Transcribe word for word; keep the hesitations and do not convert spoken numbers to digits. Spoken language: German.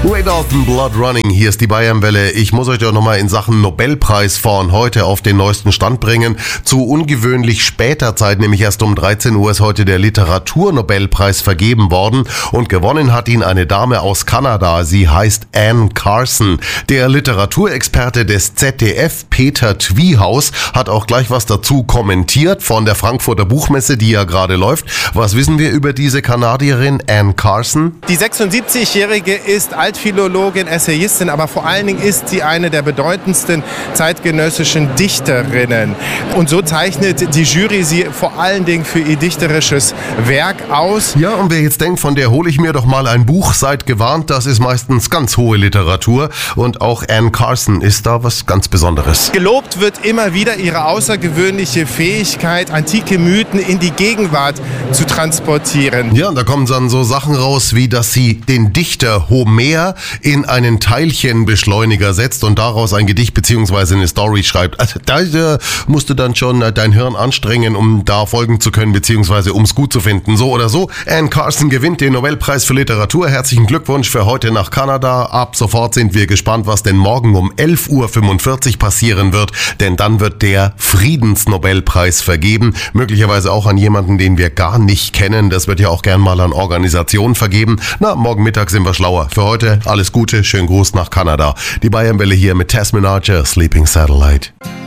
Ray Dalton, Blood Running, hier ist die Bayernwelle. Ich muss euch doch nochmal in Sachen Nobelpreis von heute auf den neuesten Stand bringen. Zu ungewöhnlich später Zeit, nämlich erst um dreizehn Uhr, ist heute der Literaturnobelpreis vergeben worden und gewonnen hat ihn eine Dame aus Kanada. Sie heißt Anne Carson. Der Literaturexperte des Z D F, Peter Twiehaus, hat auch gleich was dazu kommentiert von der Frankfurter Buchmesse, die ja gerade läuft. Was wissen wir über diese Kanadierin Anne Carson? Die sechsundsiebzigjährige ist Altphilologin, Essayistin, aber vor allen Dingen ist sie eine der bedeutendsten zeitgenössischen Dichterinnen. Und so zeichnet die Jury sie vor allen Dingen für ihr dichterisches Werk aus. Ja, und wer jetzt denkt, von der hole ich mir doch mal ein Buch, seid gewarnt, das ist meistens ganz hohe Literatur. Und auch Anne Carson ist da was ganz Besonderes. Gelobt wird immer wieder ihre außergewöhnliche Fähigkeit, antike Mythen in die Gegenwart zu transportieren. Ja, und da kommen dann so Sachen raus, wie dass sie den Dichter Homer in einen Teilchenbeschleuniger setzt und daraus ein Gedicht bzw. eine Story schreibt. Also da äh, musst du dann schon äh, dein Hirn anstrengen, um da folgen zu können bzw. um es gut zu finden. So oder so, Anne Carson gewinnt den Nobelpreis für Literatur. Herzlichen Glückwunsch für heute nach Kanada. Ab sofort sind wir gespannt, was denn morgen um elf Uhr fünfundvierzig passieren wird, denn dann wird der Friedensnobelpreis vergeben. Möglicherweise auch an jemanden, den wir gar nicht kennen. Das wird ja auch gern mal an Organisationen vergeben. Na, morgen Mittag sind wir schlauer. Für heute alles Gute, schönen Gruß nach Kanada. Die Bayernwelle hier mit Tasmin Archer, Sleeping Satellite.